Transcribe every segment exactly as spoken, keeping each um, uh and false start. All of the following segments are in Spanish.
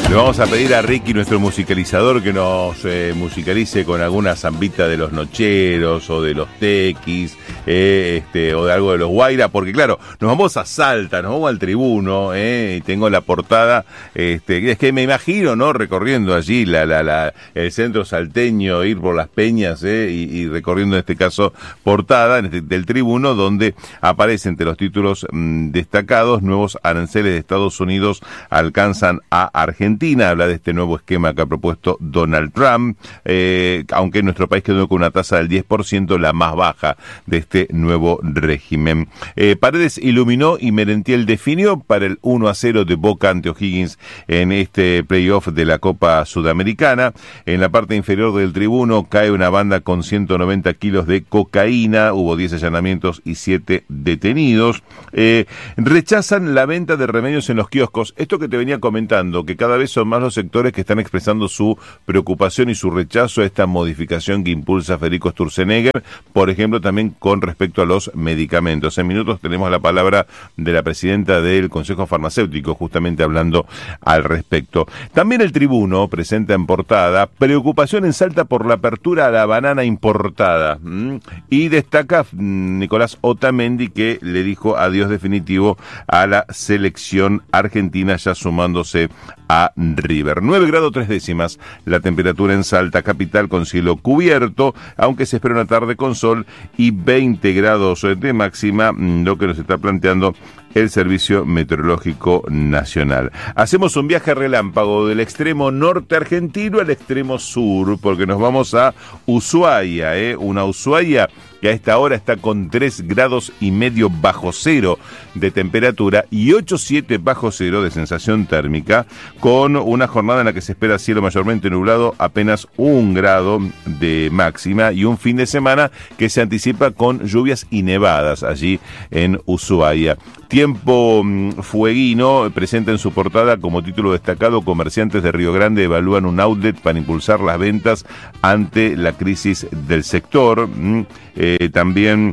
Le vamos a pedir a Ricky, nuestro musicalizador, que nos eh, musicalice con alguna zambita de los Nocheros o de los Tequis, eh, este, o de algo de los Guaira, porque claro, nos vamos a Salta, nos vamos al Tribuno, eh, y tengo la portada, este, es que me imagino, ¿no? Recorriendo allí la, la, la, el centro salteño, ir por las peñas, eh, y, y recorriendo en este caso portada en este, del Tribuno, donde aparece entre los títulos mmm, destacados: nuevos aranceles de Estados Unidos alcanzan a Argentina. Habla de este nuevo esquema que ha propuesto Donald Trump, eh, aunque en nuestro país quedó con una tasa del diez por ciento, la más baja de este nuevo régimen. Eh, Paredes iluminó y Merentiel definió para el uno a cero de Boca ante O'Higgins en este playoff de la Copa Sudamericana. En la parte inferior del Tribuno cae una banda con ciento noventa kilos de cocaína, hubo diez allanamientos y siete detenidos. Eh, rechazan la venta de remedios en los kioscos. Esto que te venía comentando, que cada vez son más los sectores que están expresando su preocupación y su rechazo a esta modificación que impulsa Federico Sturzenegger, por ejemplo, también con respecto a los medicamentos. En minutos tenemos la palabra de la presidenta del Consejo Farmacéutico, justamente hablando al respecto. También el Tribuno presenta en portada preocupación en Salta por la apertura a la banana importada, ¿m? Y destaca Nicolás Otamendi, que le dijo adiós definitivo a la selección argentina, ya sumándose a River. nueve grados tres décimas la temperatura en Salta capital, con cielo cubierto, aunque se espera una tarde con sol, y veinte grados de máxima, lo que nos está planteando el Servicio Meteorológico Nacional. Hacemos un viaje relámpago del extremo norte argentino al extremo sur, porque nos vamos a Ushuaia, ¿eh? Una Ushuaia que a esta hora está con tres grados y medio bajo cero de temperatura y ocho coma siete bajo cero de sensación térmica, con una jornada en la que se espera cielo mayormente nublado, apenas un grado de máxima, y un fin de semana que se anticipa con lluvias y nevadas allí en Ushuaia. Tiempo Fueguino presenta en su portada como título destacado: comerciantes de Río Grande evalúan un outlet para impulsar las ventas ante la crisis del sector. Eh, también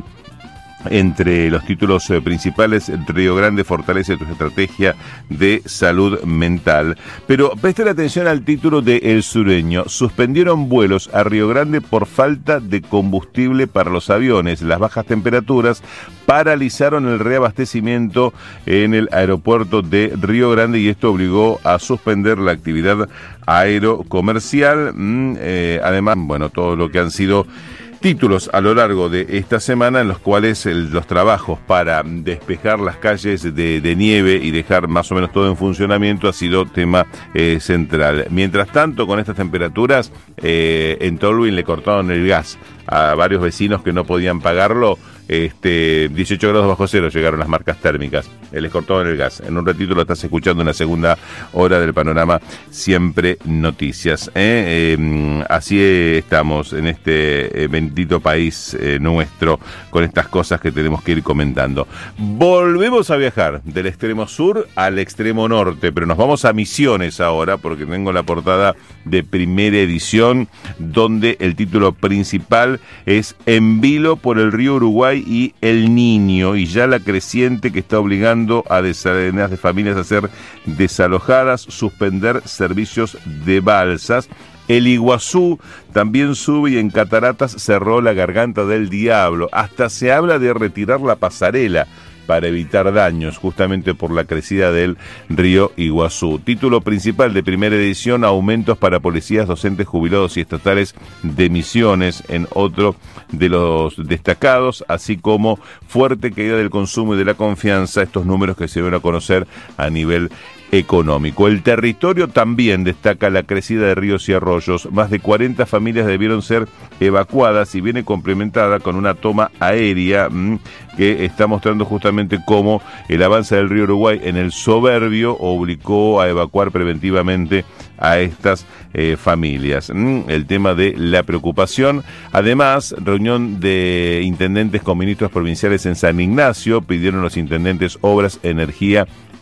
entre los títulos eh, principales, Río Grande fortalece tu estrategia de salud mental. Pero presten atención al título de El Sureño: suspendieron vuelos a Río Grande por falta de combustible para los aviones. Las bajas temperaturas paralizaron el reabastecimiento en el aeropuerto de Río Grande, y esto obligó a suspender la actividad aerocomercial. Mm, eh, además, bueno, todo lo que han sido títulos a lo largo de esta semana, en los cuales el, los trabajos para despejar las calles de, de nieve y dejar más o menos todo en funcionamiento ha sido tema eh, central. Mientras tanto, con estas temperaturas, eh, en Tolwyn le cortaron el gas a varios vecinos que no podían pagarlo. Este, dieciocho grados bajo cero llegaron las marcas térmicas, les cortaron el gas. En un ratito lo estás escuchando en la segunda hora del Panorama Siempre Noticias, ¿eh? Eh, así estamos en este eh, bendito país eh, nuestro, con estas cosas que tenemos que ir comentando. Volvemos a viajar del extremo sur al extremo norte, pero nos vamos a Misiones ahora, porque tengo la portada de Primera Edición, donde el título principal es En vilo por el río Uruguay y El Niño, y ya la creciente que está obligando a decenas de familias a ser desalojadas, suspender servicios de balsas. El Iguazú también sube, y en Cataratas cerró la Garganta del Diablo. Hasta se habla de retirar la pasarela para evitar daños, justamente por la crecida del río Iguazú. Título principal de Primera Edición: aumentos para policías, docentes jubilados y estatales de Misiones, en otro de los destacados, así como fuerte caída del consumo y de la confianza, estos números que se deben a conocer a nivel económico. El Territorio también destaca la crecida de ríos y arroyos. Más de cuarenta familias debieron ser evacuadas, y viene complementada con una toma aérea mmm, que está mostrando justamente cómo el avance del río Uruguay en el Soberbio obligó a evacuar preventivamente a estas eh, familias. Mm, el tema de la preocupación. Además, reunión de intendentes con ministros provinciales en San Ignacio. Pidieron los intendentes obras, energía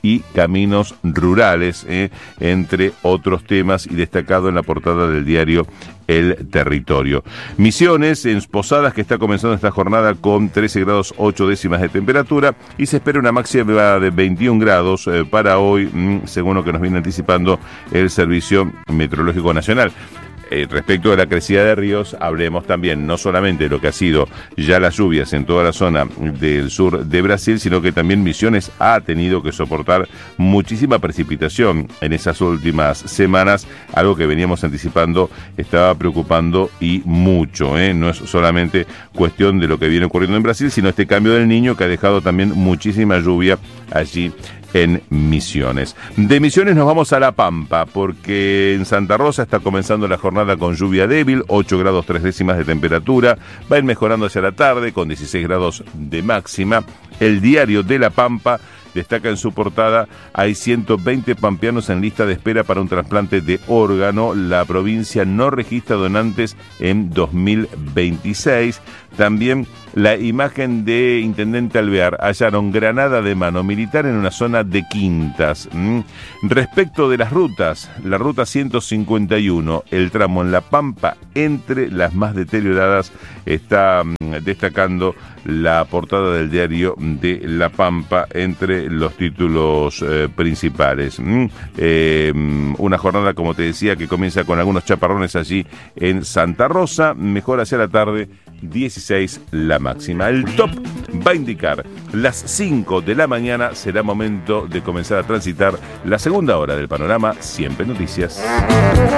y caminos rurales, eh, entre otros temas, y destacado en la portada del diario El Territorio. Misiones, en Posadas, que está comenzando esta jornada con trece grados ocho décimas de temperatura, y se espera una máxima de veintiún grados eh, para hoy, mm, según lo que nos viene anticipando el Servicio Meteorológico Nacional. Eh, respecto de la crecida de ríos, hablemos también no solamente de lo que ha sido ya las lluvias en toda la zona del sur de Brasil, sino que también Misiones ha tenido que soportar muchísima precipitación en esas últimas semanas, algo que veníamos anticipando, estaba preocupando y mucho, ¿eh? No es solamente cuestión de lo que viene ocurriendo en Brasil, sino este cambio del Niño que ha dejado también muchísima lluvia allí en Misiones. De Misiones nos vamos a La Pampa, porque en Santa Rosa está comenzando la jornada con lluvia débil, ocho grados tres décimas de temperatura, va a ir mejorando hacia la tarde con dieciséis grados de máxima. El diario de La Pampa destaca en su portada: hay ciento veinte pampeanos en lista de espera para un trasplante de órgano. La provincia no registra donantes en dos mil veintiséis. También la imagen de Intendente Alvear: hallaron granada de mano militar en una zona de quintas. ¿Mm? Respecto de las rutas, la ruta ciento cincuenta y uno, el tramo en La Pampa, entre las más deterioradas, está destacando la portada del diario de La Pampa entre los títulos eh, principales. ¿Mm? Eh, una jornada, como te decía, que comienza con algunos chaparrones allí en Santa Rosa, mejor hacia la tarde, dieciséis la máxima. El top va a indicar las cinco de la mañana, será momento de comenzar a transitar la segunda hora del panorama Siempre Noticias.